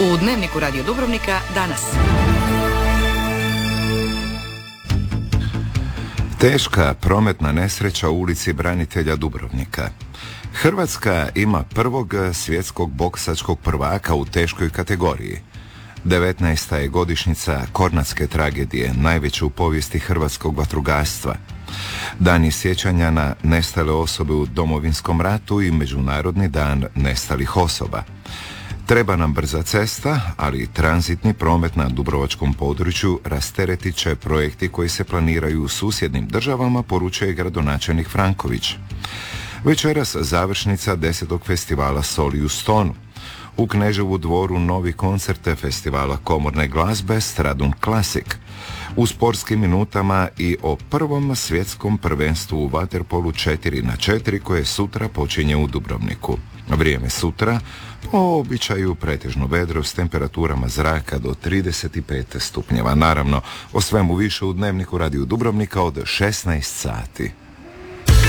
U Dnevniku Radio Dubrovnika danas. Teška prometna nesreća u ulici branitelja Dubrovnika. Hrvatska ima prvog svjetskog boksačkog prvaka u teškoj kategoriji. 19. je godišnjica Kornatske tragedije, najveće u povijesti hrvatskog vatrogastva. Dan je sjećanja na nestale osobe u Domovinskom ratu i Međunarodni dan nestalih osoba. Treba nam brza cesta, ali i tranzitni promet na dubrovačkom području rasteretit će projekti koji se planiraju u susjednim državama, poručuje gradonačelnik Franković. Večeras završnica 10. festivala Soli u Stonu. U Kneževu dvoru novi koncert festivala komorne glazbe Stradun Classic. U sportskim minutama i o prvom svjetskom prvenstvu u vaterpolu 4x4 koje sutra počinje u Dubrovniku. Vrijeme sutra po običaju pretežno vedro s temperaturama zraka do 35 stupnjeva. Naravno, o svemu više u Dnevniku Radio Dubrovnika od 16 sati.